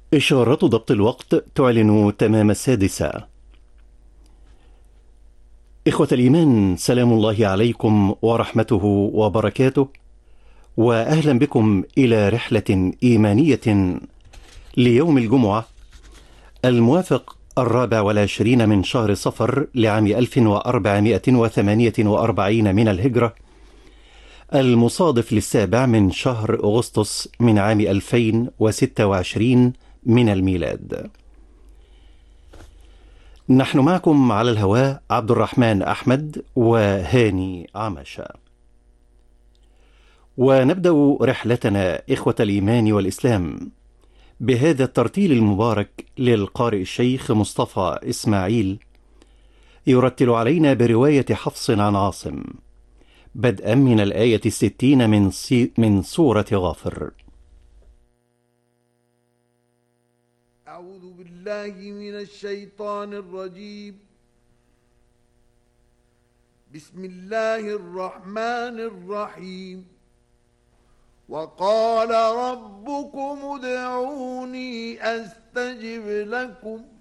إشارة ضبط الوقت تعلن تمام 6. إخوة الإيمان، سلام الله عليكم ورحمته وبركاته، وأهلا بكم إلى رحلة إيمانية ليوم الجمعة الموافق 24 من شهر صفر لعام 1448 من الهجرة، المصادف للسابع من شهر أغسطس من عام 2026 من الميلاد. نحن معكم على الهواء عبد الرحمن أحمد وهاني عمشة، ونبدأ رحلتنا إخوة الإيمان والإسلام بهذا الترتيل المبارك للقارئ الشيخ مصطفى إسماعيل، يرتل علينا برواية حفص عن عاصم، بدءا من الآية 60 من سورة غافر. أعوذ بالله من الشيطان الرجيم. بسم الله الرحمن الرحيم. وقال ربكم ادعوني أستجب لكم